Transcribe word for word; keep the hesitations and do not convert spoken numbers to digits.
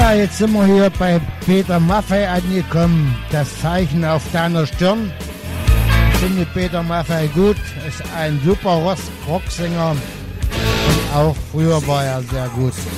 Ja, jetzt sind wir hier bei Peter Maffay angekommen. Das Zeichen auf deiner Stirn. Ich finde Peter Maffay gut, ist ein super Rock- Rocksänger und auch früher war er sehr gut.